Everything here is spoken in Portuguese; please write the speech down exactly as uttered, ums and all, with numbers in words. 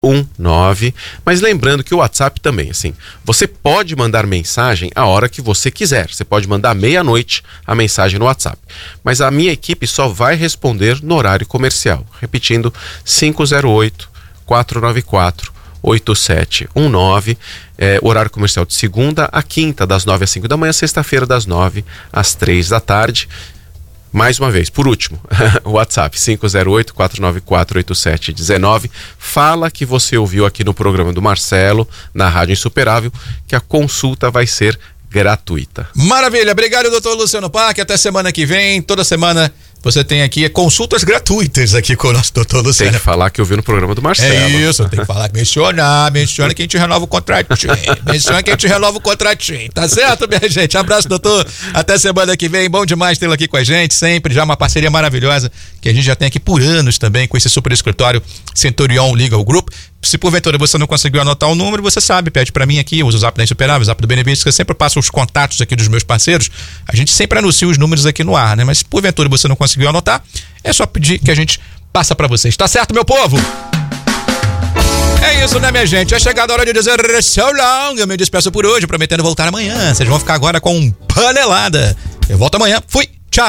um nove. Mas lembrando que o WhatsApp também, assim, você pode mandar mensagem a hora que você quiser. Você pode mandar meia-noite a mensagem no WhatsApp. Mas a minha equipe só vai responder no horário comercial. Repetindo, cinco zero oito, quatro nove quatro, oito sete um nove, é, horário comercial de segunda a quinta, das nove às cinco da manhã, sexta-feira das nove às três da tarde. Mais uma vez, por último, o WhatsApp cinco zero oito, quatro nove quatro, oito sete um nove. Fala que você ouviu aqui no programa do Marcelo, na Rádio Insuperável, que a consulta vai ser gratuita. Maravilha, obrigado, doutor Luciano Pac. Até semana que vem. Toda semana você tem aqui consultas gratuitas aqui com o nosso doutor Luciano. Tem que falar que eu vi no programa do Marcelo. É isso, tem que falar, mencionar, menciona que a gente renova o contratinho, menciona que a gente renova o contratinho, tá certo, minha gente? Abraço, doutor, até semana que vem, bom demais tê-lo aqui com a gente, sempre, já uma parceria maravilhosa que a gente já tem aqui por anos também com esse super escritório Centurion Legal Group. Se porventura você não conseguiu anotar o número, você sabe, pede pra mim aqui, eu uso o Zap da Insuperável, o Zap do Benefício, que eu sempre passo os contatos aqui dos meus parceiros, a gente sempre anuncia os números aqui no ar, né? Mas se porventura você não conseguiu anotar, é só pedir que a gente passa pra vocês, tá certo, meu povo? É isso, né, minha gente? É chegada a hora de dizer so long. Eu me despeço por hoje, prometendo voltar amanhã. Vocês vão ficar agora com Panelada. Eu volto amanhã. Fui!